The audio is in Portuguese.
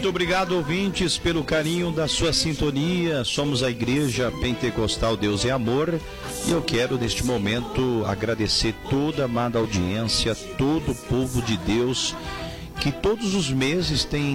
obrigado, ouvintes, pelo carinho da sua sintonia. Somos a Igreja Pentecostal Deus é Amor e eu quero neste momento agradecer toda a amada audiência, todo o povo de Deus que todos os meses tem